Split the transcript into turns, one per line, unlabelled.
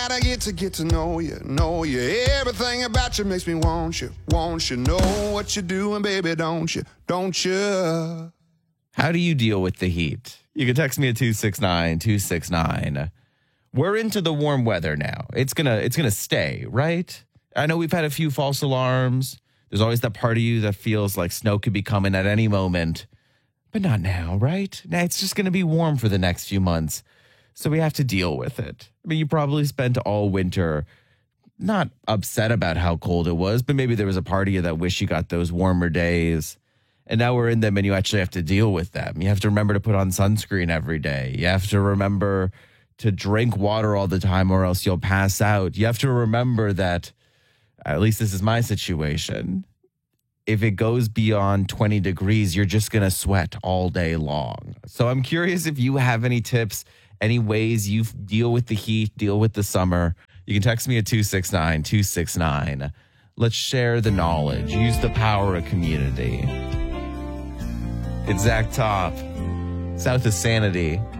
I get to know you. Everything about you makes me want you. Know what you're doing, baby, don't you?
How do you deal with the heat? You can text me at 269-269. We're into the warm weather now. It's gonna stay, right? I know we've had a few false alarms. There's always that part of you that feels like snow could be coming at any moment. But not now, right? Now it's just gonna be warm for the next few months. So we have to deal with it. I mean, you probably spent all winter not upset about how cold it was, but maybe there was a part of you that wish you got those warmer days. And now we're in them and you actually have to deal with them. You have to remember to put on sunscreen every day. You have to remember to drink water all the time or else you'll pass out. You have to remember that, at least this is my situation, if it goes beyond 20 degrees, you're just going to sweat all day long. So I'm curious if you have any tips, any ways you deal with the heat, deal with the summer. You can text me at 269-269. Let's share the knowledge. Use the power of community. It's Zach Top, South of Sanity.